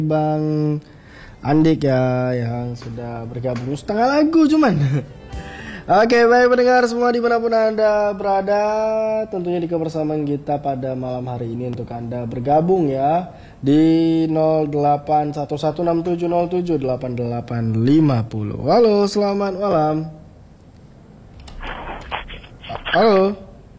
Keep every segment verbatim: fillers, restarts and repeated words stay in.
Bang Andik ya yang sudah bergabung setengah lagu cuman. Oke, baik pendengar semua dimanapun Anda berada, tentunya di kebersamaan kita pada malam hari ini untuk Anda bergabung ya di nol delapan satu satu enam tujuh nol tujuh delapan delapan lima nol. Halo, selamat malam. Halo.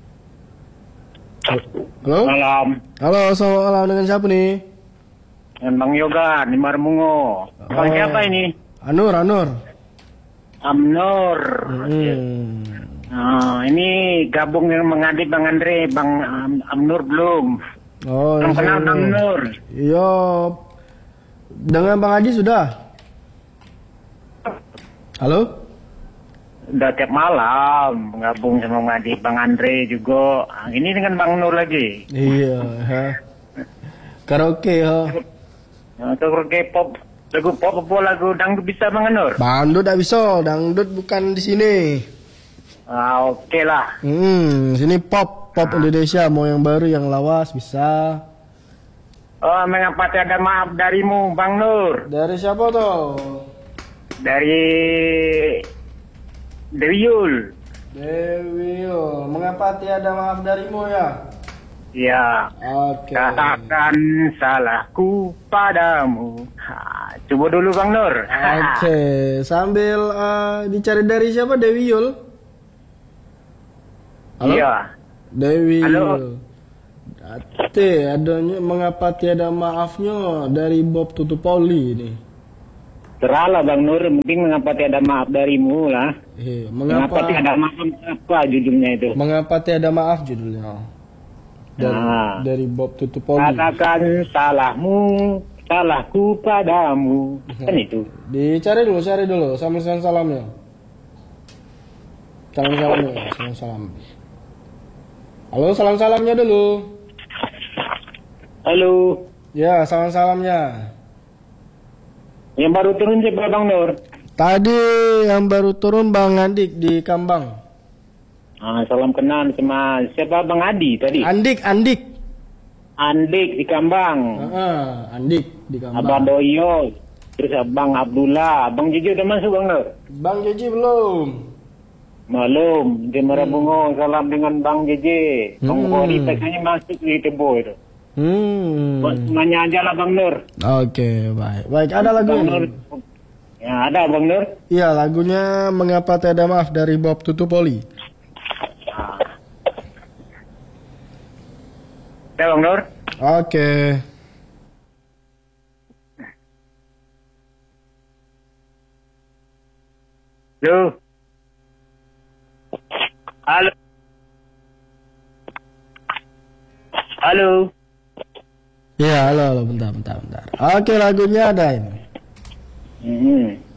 Halo. Malam. Halo, selamat malam, dengan siapa nih? Dengan Bang Yoga di Marmungo. Bang Oh. siapa ini? Anur, Anur. Amnur. Hmm. Nah, ini gabung yang mengadip Bang Andre, Bang Am- Amnur belum. Oh, Belum kenal ini. Bang Nur. Iya. Dengan Bang Adi sudah? Halo? Udah tiap malam gabung sama mengadip Bang Andre juga. Nah, ini dengan Bang Nur lagi. Iya, ha. Karaoke, ha. Nah, itu K-pop, lagu pop apa lagu dangdut bisa Bang Nur? Dangdut tak bisa, dangdut bukan di sini. Ah, oke lah. Hmm, sini pop, pop Indonesia mau yang baru yang lawas bisa. Oh, mengapa tiada maaf darimu Bang Nur? Dari siapa tuh? Dari Dewi Yul. Dewi, oh. Mengapa tiada maaf darimu ya? Ya. Oke. Katakan salahku padamu. Ha, coba dulu Bang Nur. Oke, sambil uh, dicari dari siapa? Dewi Yul? Halo? Iya. Dewi Halo. Yul. Ate, adanya mengapa tiada maafnya dari Bob Tutupoli ini? Terala Bang Nur, mungkin mengapa tiada maaf darimu lah. Eh, Mengapa mengapa tiada maaf apa judulnya itu? mengapa tiada maaf judulnya? Dari, Nah. dari Bob Tutupoli. Katakan salahmu, salahku padamu. Kan itu. Dicari dulu, cari dulu, sama salam salamnya. Salam salamnya, salam salam. Halo, salam salamnya dulu. Halo. Ya, salam salamnya. Yang baru turun siapa Bang Nur? Tadi yang baru turun Bang Andik di Kambang. Ah, salam kenal sama siapa Bang Adi tadi? Andik, Andik. Andik di Kambang. Heeh, Andik di Kambang. Abang Doyo. Terus Abang Abdullah. Abang Jojo udah masuk Bang Nur? Bang Joji belum. Malum. Di Marabungo. Salam dengan Bang Jeje. Bang Hmm. Kori biasanya masuk di Tebo itu. Hmm. Buat semuanya aja lah Bang Nur. Oke, baik. Baik, ada lagu Bang Nur. ini. Ya ada Bang Nur. Iya, lagunya Mengapa Tiada Maaf dari Bob Tutupoli. Ah. Ya Bang Nur. Oke. Halo. Halo. Halo. Iya, halo, halo, bentar, bentar, bentar. Oke, lagunya ada ini. Hmm.